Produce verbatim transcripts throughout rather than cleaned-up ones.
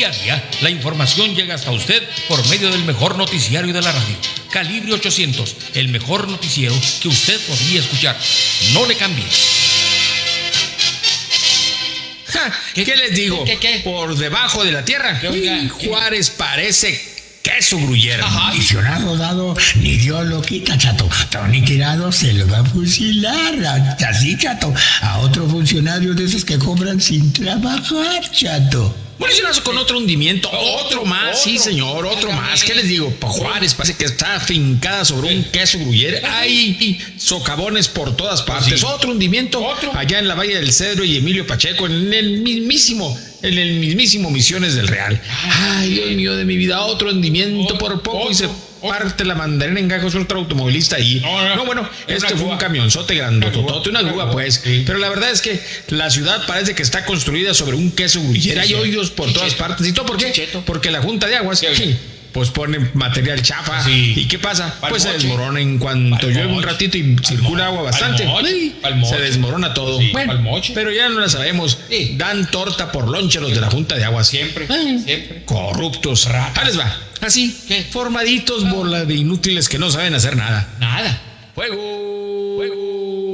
Día a día, la información llega hasta usted por medio del mejor noticiario de la radio. Calibre ochocientos, el mejor noticiero que usted podría escuchar. No le cambie. Ja, ¿Qué, ¿Qué les digo? ¿Qué, qué? Por debajo de la tierra, Oiga, Juárez parece queso gruyere. Ajá. Y si no ha rodado, ni Dios lo quita, chato. Tony Tirado se lo va a fusilar, así, chato, a otro funcionario de esos que cobran sin trabajar, chato. Municionazo con otro hundimiento, otro más, otro. sí señor, otro más. ¿Qué les digo? Pa' Juárez parece que está afincada sobre un queso gruyere. Hay socavones por todas partes. Sí. Otro hundimiento Otro. allá en la Valle del Cedro y Emilio Pacheco, en el mismísimo, en el mismísimo Misiones del Real. Ay, Dios mío de mi vida, otro hundimiento por poco y se parte la mandarina en gajos otro automovilista ahí. No, no, No, bueno, es este una fue grúa. un camionzote grandototote, una Una grúa grúa, pues. sí. Pero la verdad es que la ciudad parece que está construida sobre un queso gruyere. Hay Sí, sí. hoyos por todas Cheto. partes. ¿Y todo por qué? Cheto. Porque la Junta de Aguas Sí, oye. pues pone material chafa. Sí. ¿Y qué pasa? Pa'l Pues se moche. desmorona en cuanto Pa'l llueve un moche. ratito y Pa'l circula mo- agua pa'l bastante. moche. ¡Ay! Pa'l moche. Se desmorona todo. Sí, Bueno, pa'l moche. pero ya no la sabemos. Sí. Dan torta por lonche los de la Junta de Aguas. Siempre, Ay. siempre. Corruptos. Ratas. Ahí les va. Así, ¿Qué? formaditos, bola de inútiles que no saben hacer nada. Nada. Fuego. Fuego.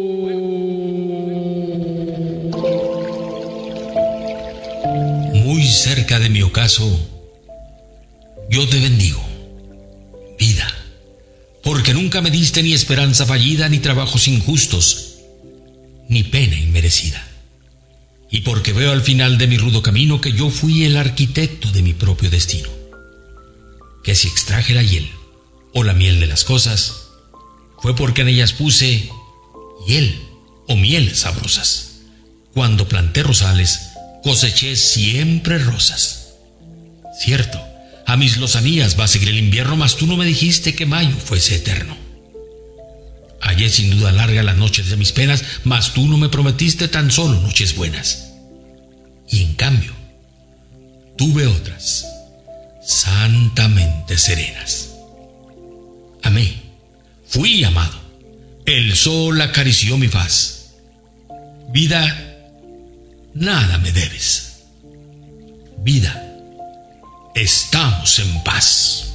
Muy cerca de mi ocaso, yo te bendigo, vida, porque nunca me diste ni esperanza fallida, ni trabajos injustos, ni pena inmerecida. Y porque veo al final de mi rudo camino que yo fui el arquitecto de mi propio destino. Que si extraje la hiel o la miel de las cosas, fue porque en ellas puse hiel o miel sabrosas. Cuando planté rosales, coseché siempre rosas. Cierto, a mis lozanías va a seguir el invierno, mas tú no me dijiste que mayo fuese eterno. Hallé sin duda larga las noches de mis penas, mas tú no me prometiste tan solo noches buenas. Y en cambio, tuve otras, santamente serenas. Amé, fui amado, el sol acarició mi faz. Vida, nada me debes. Vida, estamos en paz.